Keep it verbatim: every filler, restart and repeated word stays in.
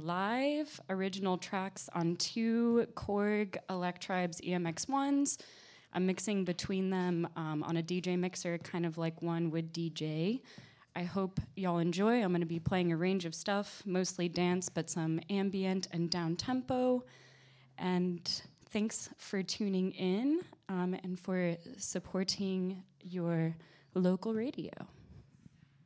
live original tracks on two Korg Electribes E M X ones. I'm mixing between them um, on a D J mixer, kind of like one would D J. I hope y'all enjoy. I'm going to be playing a range of stuff, mostly dance, but some ambient and down-tempo. And thanks for tuning in um, and for supporting your local radio.